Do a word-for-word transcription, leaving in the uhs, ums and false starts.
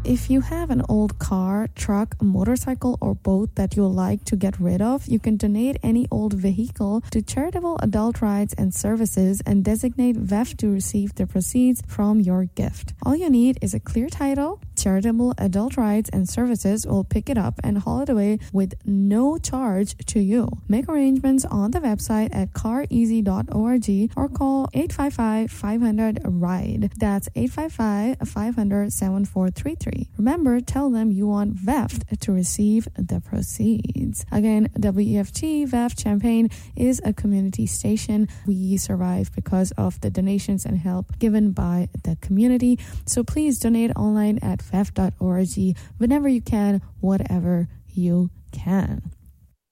If you have an old car, truck, motorcycle, or boat that you'd like to get rid of, you can donate any old vehicle to Charitable Adult Rights and Services and designate V E F to receive the proceeds from your gift. All you need is a clear title. Charitable Adult Rights and Services will pick it up and haul it away with no charge to you. Make arrangements on the website at car easy dot org or call eight five five, five hundred, RIDE. That's eight five five, five hundred, seven four three three. Remember, tell them you want V E F to receive the proceeds. Again, W E F T V E F Champaign is a community station. We survive because of the donations and help given by the community. So please donate online at V E F dot org whenever you can, whatever you can.